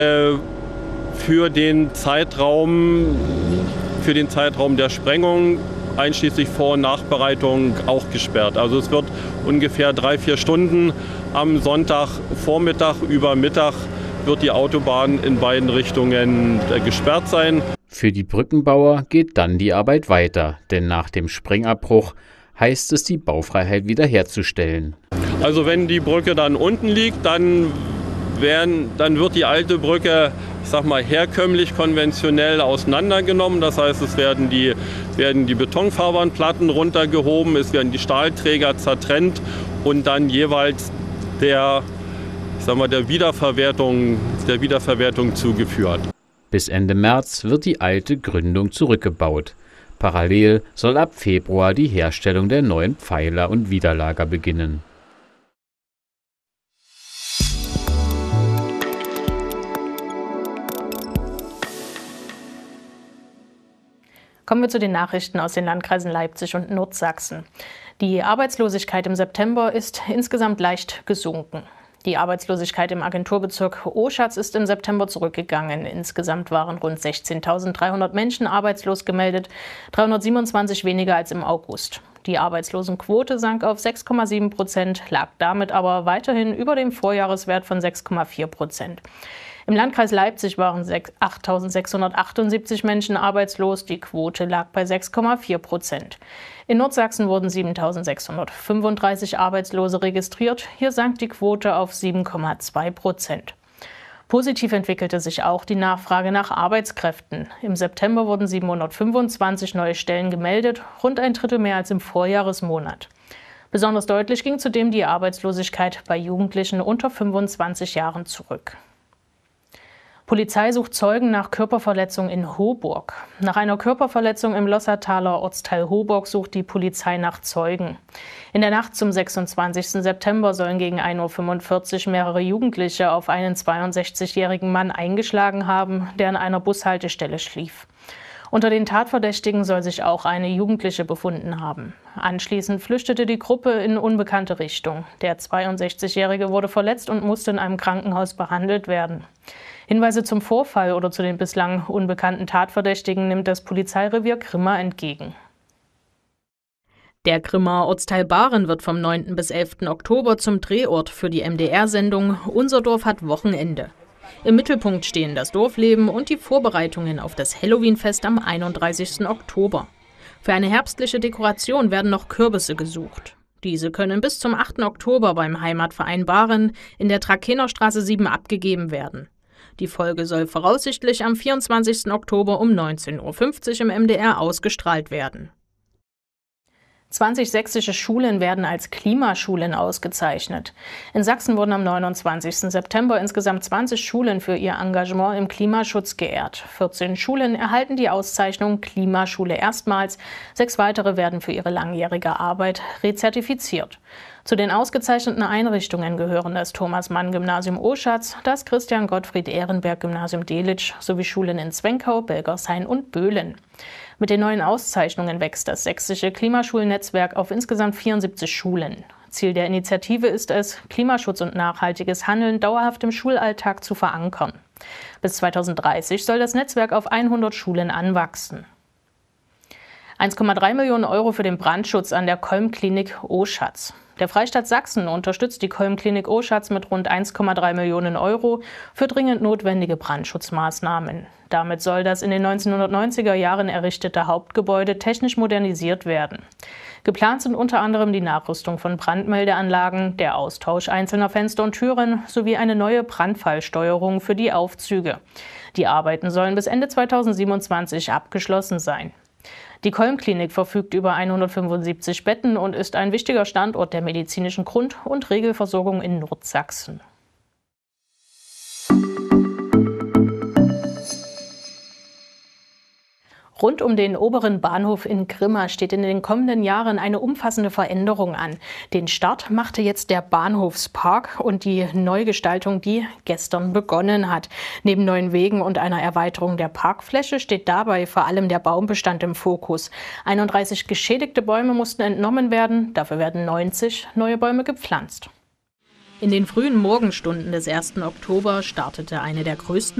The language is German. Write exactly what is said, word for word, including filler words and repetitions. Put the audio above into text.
Äh, für den Zeitraum, für den Zeitraum der Sprengung, einschließlich Vor- und Nachbereitung, auch gesperrt. Also es wird ungefähr drei, vier Stunden am Sonntagvormittag über Mittag wird die Autobahn in beiden Richtungen äh, gesperrt sein. Für die Brückenbauer geht dann die Arbeit weiter, denn nach dem Sprengabbruch heißt es, die Baufreiheit wiederherzustellen. Also wenn die Brücke dann unten liegt, dann, werden, dann wird die alte Brücke, ich sag mal, herkömmlich, konventionell auseinandergenommen. Das heißt, es werden die, werden die Betonfahrbahnplatten runtergehoben, es werden die Stahlträger zertrennt und dann jeweils der, ich sag mal, der Wiederverwertung, der Wiederverwertung zugeführt. Bis Ende März wird die alte Gründung zurückgebaut. Parallel soll ab Februar die Herstellung der neuen Pfeiler und Widerlager beginnen. Kommen wir zu den Nachrichten aus den Landkreisen Leipzig und Nordsachsen. Die Arbeitslosigkeit im September ist insgesamt leicht gesunken. Die Arbeitslosigkeit im Agenturbezirk Oschatz ist im September zurückgegangen. Insgesamt waren rund sechzehntausenddreihundert Menschen arbeitslos gemeldet, dreihundertsiebenundzwanzig weniger als im August. Die Arbeitslosenquote sank auf sechs Komma sieben Prozent, lag damit aber weiterhin über dem Vorjahreswert von sechs Komma vier Prozent. Im Landkreis Leipzig waren achttausendsechshundertachtundsiebzig Menschen arbeitslos, die Quote lag bei sechs Komma vier Prozent. In Nordsachsen wurden siebentausendsechshundertfünfunddreißig Arbeitslose registriert, hier sank die Quote auf sieben Komma zwei Prozent. Positiv entwickelte sich auch die Nachfrage nach Arbeitskräften. Im September wurden siebenhundertfünfundzwanzig neue Stellen gemeldet, rund ein Drittel mehr als im Vorjahresmonat. Besonders deutlich ging zudem die Arbeitslosigkeit bei Jugendlichen unter fünfundzwanzig Jahren zurück. Polizei sucht Zeugen nach Körperverletzung in Hoburg. Nach einer Körperverletzung im Lossertaler Ortsteil Hoburg sucht die Polizei nach Zeugen. In der Nacht zum sechsundzwanzigsten September sollen gegen ein Uhr fünfundvierzig mehrere Jugendliche auf einen zweiundsechzigjährigen Mann eingeschlagen haben, der an einer Bushaltestelle schlief. Unter den Tatverdächtigen soll sich auch eine Jugendliche befunden haben. Anschließend flüchtete die Gruppe in unbekannte Richtung. Der zweiundsechzigjährige wurde verletzt und musste in einem Krankenhaus behandelt werden. Hinweise zum Vorfall oder zu den bislang unbekannten Tatverdächtigen nimmt das Polizeirevier Grimma entgegen. Der Grimmaer Ortsteil Bahren wird vom neunten bis elften Oktober zum Drehort für die M D R-Sendung Unser Dorf hat Wochenende. Im Mittelpunkt stehen das Dorfleben und die Vorbereitungen auf das Halloween-Fest am einunddreißigsten Oktober. Für eine herbstliche Dekoration werden noch Kürbisse gesucht. Diese können bis zum achten Oktober beim Heimatverein Bahren in der Trakenerstraße sieben abgegeben werden. Die Folge soll voraussichtlich am vierundzwanzigsten Oktober um neunzehn Uhr fünfzig im M D R ausgestrahlt werden. zwanzig sächsische Schulen werden als Klimaschulen ausgezeichnet. In Sachsen wurden am neunundzwanzigsten September insgesamt zwanzig Schulen für ihr Engagement im Klimaschutz geehrt. vierzehn Schulen erhalten die Auszeichnung Klimaschule erstmals. Sechs weitere werden für ihre langjährige Arbeit rezertifiziert. Zu den ausgezeichneten Einrichtungen gehören das Thomas-Mann-Gymnasium Oschatz, das Christian-Gottfried-Ehrenberg-Gymnasium Delitzsch sowie Schulen in Zwenkau, Belgershain und Böhlen. Mit den neuen Auszeichnungen wächst das sächsische Klimaschulnetzwerk auf insgesamt vierundsiebzig Schulen. Ziel der Initiative ist es, Klimaschutz und nachhaltiges Handeln dauerhaft im Schulalltag zu verankern. Bis zweitausenddreißig soll das Netzwerk auf hundert Schulen anwachsen. eins Komma drei Millionen Euro für den Brandschutz an der Kolm-Klinik Oschatz. Der Freistaat Sachsen unterstützt die Kolm-Klinik Oschatz mit rund eins Komma drei Millionen Euro für dringend notwendige Brandschutzmaßnahmen. Damit soll das in den neunzehnhundertneunziger Jahren errichtete Hauptgebäude technisch modernisiert werden. Geplant sind unter anderem die Nachrüstung von Brandmeldeanlagen, der Austausch einzelner Fenster und Türen sowie eine neue Brandfallsteuerung für die Aufzüge. Die Arbeiten sollen bis Ende zweitausendsiebenundzwanzig abgeschlossen sein. Die Kolm-Klinik verfügt über hundertfünfundsiebzig Betten und ist ein wichtiger Standort der medizinischen Grund- und Regelversorgung in Nordsachsen. Rund um den oberen Bahnhof in Grimma steht in den kommenden Jahren eine umfassende Veränderung an. Den Start machte jetzt der Bahnhofspark und die Neugestaltung, die gestern begonnen hat. Neben neuen Wegen und einer Erweiterung der Parkfläche steht dabei vor allem der Baumbestand im Fokus. einunddreißig geschädigte Bäume mussten entnommen werden, dafür werden neunzig neue Bäume gepflanzt. In den frühen Morgenstunden des ersten Oktober startete eine der größten